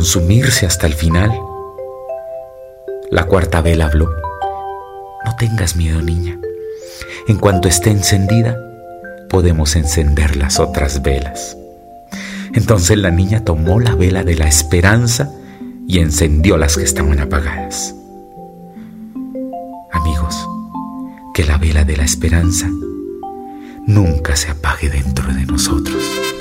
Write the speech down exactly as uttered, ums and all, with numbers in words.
consumirse hasta el final. La cuarta vela habló. No tengas miedo, niña. En cuanto esté encendida, podemos encender las otras velas. Entonces la niña tomó la vela de la esperanza y encendió las que estaban apagadas. Amigos, que la vela de la esperanza nunca se apague dentro de nosotros.